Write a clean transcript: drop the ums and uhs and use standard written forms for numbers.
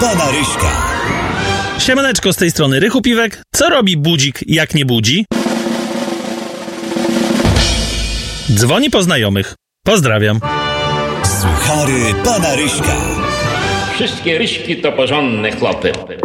pana Ryśka. Siemaneczko, z tej strony Rychu Piwek. Co robi budzik, jak nie budzi? Dzwoni po znajomych. Pozdrawiam. Suchary pana Ryśka. Wszystkie ryśki to porządne chłopy.